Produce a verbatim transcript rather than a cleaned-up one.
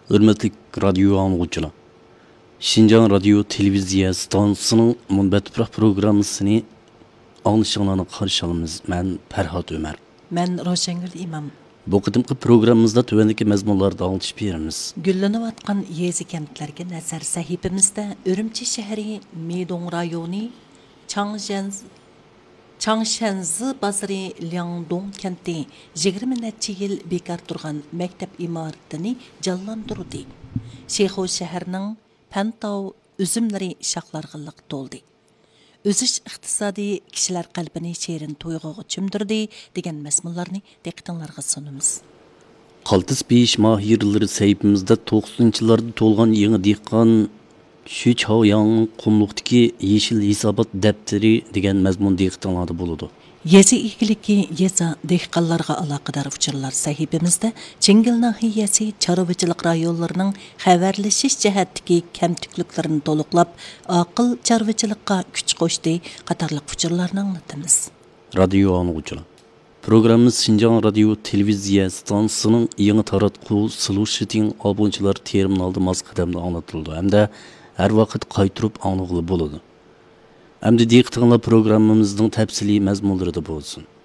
Hürmetlik radyo anlıqçılar. Şinjan Radyo Televiziya stansiyasının Munbetiprak programmasını anlaşılanlarını karşı alımız. Ben Ferhat Ömer. Ben Roşengül İmam. Bu qıtımqı programımızda tövendeki mezmunları dağılışıp berimiz. Güllenip atkan yezi kentlerge nazar sahipimizde Ürümçi şehri Meydong rayoni Changshanzi Changshanzi bazarı Liangdong kenti yigirma necha yil bekar turgan maktab imoratini jonlantirdi. Shexo shaharning Pantau üzümleri şaqlarğılıq to'ldi. O'sish iqtisodiy kishilar qalbini sherin to'yg'uga cho'mdirdi degan mazmunlarni diqqatingizga sunamiz. Qaltis besh mahirlari sayfimizda to'qsoninchilarda to'lgan yangi dehqon shu Chaoyang qumluqdagi yeshil hisobot daftari degan mazmun diqqatingizda bo'ladi. Yezi ikiliki yeza dehqonlarga aloqador uchurlar sahifimizda Chingil nahiyasi chorvachilik rayonlarining xabarlashish jihatdagi kamtikliklarini to'liqlab, aql chorvachilikqa kuch qo'shdi qatorliq uchurlarni anglatamiz. Radyo anlıqçılar. Programımız Şinjan Radyo Televiziya stansiyasının yangi taratqu solution abonchilar terminalda maz qadamda anlatıldı. Hem de her vaqt qaytirib anlıqlı bo'ladi. Hem de diqqatingizlar programımızın təfsili məzmunları da bo'lsin.